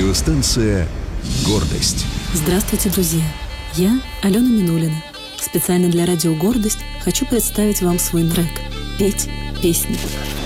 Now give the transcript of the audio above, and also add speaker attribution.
Speaker 1: Радиостанция «Гордость».
Speaker 2: Здравствуйте, друзья! Я Алена Минулина. Специально для радио «Гордость» хочу представить вам свой трек «Петь песни».